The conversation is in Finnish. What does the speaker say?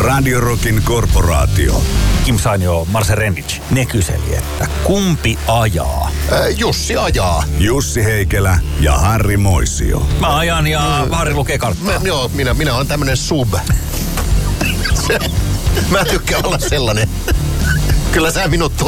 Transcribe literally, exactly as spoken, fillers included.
Radio Rockin korporaatio. Kim Sainio, Marse Rendic. Ne kyseli, että kumpi ajaa? Ää, Jussi ajaa. Jussi Heikelä ja Harri Moisio. Mä ajan ja mm. Harri lukee karttaa. Mä, joo, minä, minä olen tämmönen sub. Se, mä tykkään olla sellainen. Kyllä sä minut